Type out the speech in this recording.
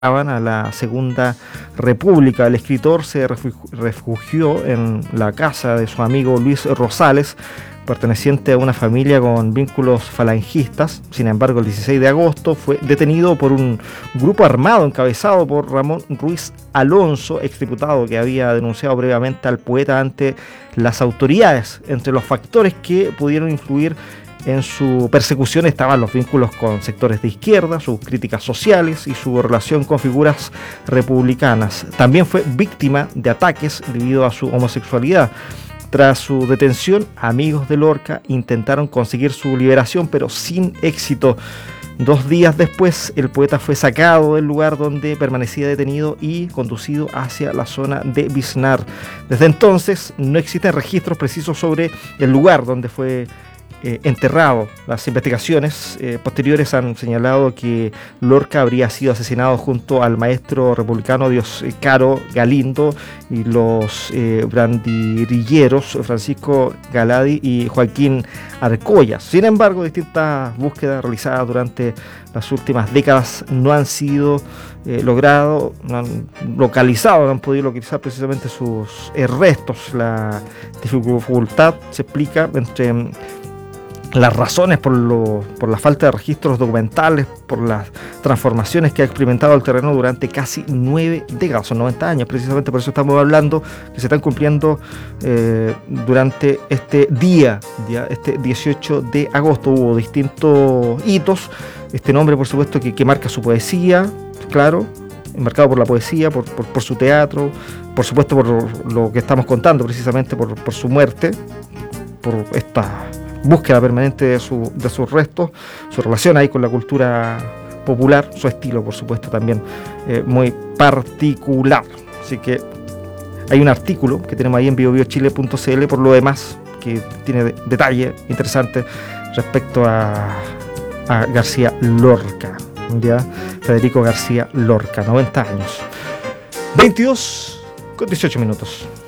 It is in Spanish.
a la Segunda República. El escritor se refugió en la casa de su amigo Luis Rosales, perteneciente a una familia con vínculos falangistas. Sin embargo, el 16 de agosto fue detenido por un grupo armado encabezado por Ramón Ruiz Alonso, exdiputado que había denunciado previamente al poeta ante las autoridades. Entre los factores que pudieron influir en su persecución estaban los vínculos con sectores de izquierda, sus críticas sociales y su relación con figuras republicanas. También fue víctima de ataques debido a su homosexualidad. Tras su detención, amigos de Lorca intentaron conseguir su liberación, pero sin éxito. 2 días después, el poeta fue sacado del lugar donde permanecía detenido y conducido hacia la zona de Biznar. Desde entonces, no existen registros precisos sobre el lugar donde fue enterrado. Las investigaciones posteriores han señalado que Lorca habría sido asesinado junto al maestro republicano Dioscaro Galindo y los banderilleros Francisco Galadi y Joaquín Arcoyas. Sin embargo, distintas búsquedas realizadas durante las últimas décadas no han sido logrado, no han localizado, no han podido localizar precisamente sus restos. La dificultad se explica entre las razones por la falta de registros documentales, por las transformaciones que ha experimentado el terreno durante casi 9 décadas, son 90 años, precisamente por eso estamos hablando que se están cumpliendo durante este día, este 18 de agosto. Hubo distintos hitos, este nombre por supuesto que marca su poesía, claro, enmarcado por la poesía, por su teatro, por supuesto por lo que estamos contando, precisamente por su muerte, por esta búsqueda permanente de sus restos, su relación ahí con la cultura popular, su estilo por supuesto también muy particular. Así que hay un artículo que tenemos ahí en biobiochile.cl por lo demás que tiene detalle interesante respecto a García Lorca, ¿ya? Federico García Lorca, 90 años. 22 con 18 minutos.